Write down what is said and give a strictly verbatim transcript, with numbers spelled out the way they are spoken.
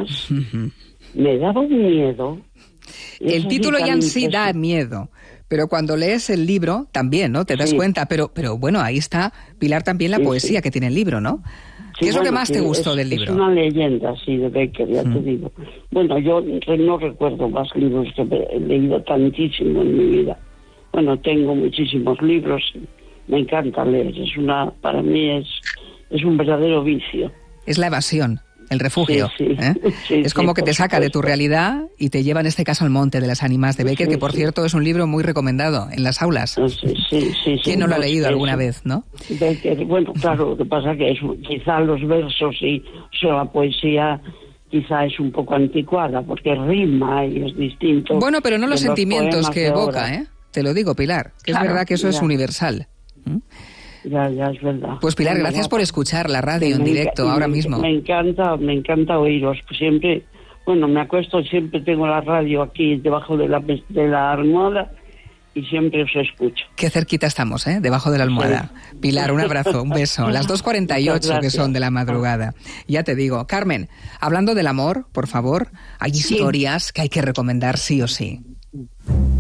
más, uh-huh. me daba un miedo. El título ya en sí da miedo, pero cuando lees el libro también, ¿no? Te das sí. cuenta, pero, pero bueno, ahí está, Pilar, también la sí, poesía sí. que tiene el libro, ¿no? ¿Qué sí, es bueno, lo que más te gustó es, del libro? Es una leyenda, sí, de Becker, ya mm. te digo. Bueno, yo no recuerdo más libros que he leído tantísimo en mi vida. Bueno, tengo muchísimos libros, me encanta leer, es una, para mí es, es un verdadero vicio. Es la evasión, el refugio. Sí, sí. ¿eh? Sí, es como sí, que te saca supuesto. de tu realidad y te lleva en este caso al monte de las ánimas de Becker, sí, que por sí. cierto es un libro muy recomendado en las aulas. Sí, sí, sí, ¿Quién no lo ha leído sí, alguna sí. vez, no? Becker, bueno, claro, lo que pasa que es, quizá los versos y o sea, la poesía quizá es un poco anticuada porque rima y es distinto. Bueno, pero no los sentimientos que evoca, ¿eh? Te lo digo, Pilar, que claro, es verdad que eso ya. es universal. ¿Mm? Ya, ya, es verdad. Pues Pilar, bueno, gracias ya, por escuchar la radio en directo ahora me, mismo. Me encanta, me encanta oíros. Siempre, bueno, me acuesto y siempre tengo la radio aquí debajo de la, de la almohada y siempre os escucho. Qué cerquita estamos, ¿eh? Debajo de la almohada. Sí. Pilar, un abrazo, un beso. Las dos cuarenta y ocho que son de la madrugada. Ya te digo. Carmen, hablando del amor, por favor, hay historias sí. que hay que recomendar sí o sí.